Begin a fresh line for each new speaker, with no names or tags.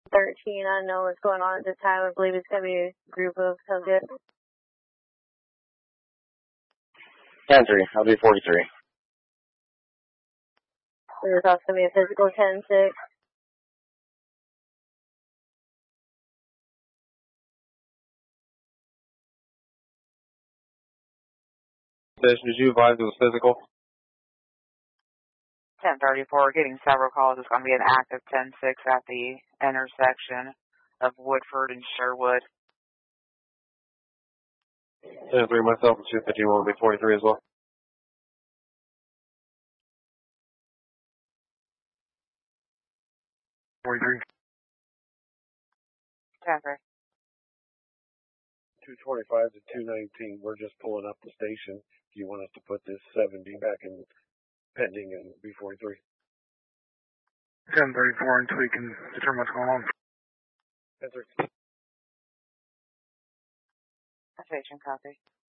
13, I don't know what's going on at this time. I believe it's going to be a group of subjects.
10-3, I'll be 43.
There's also going to be a physical 10-6.
Did you advise it was physical?
1034, getting several calls. It's going to be an active 10-6 at the intersection of Woodford and Sherwood.
10-3, myself and 251 will be 43 as well. 43.
10-3.
225 to 219. We're just pulling up the station. Do you want us to put this 70 back in pending and B43?
1034 until we can determine what's going on.
10-3.
Station copy.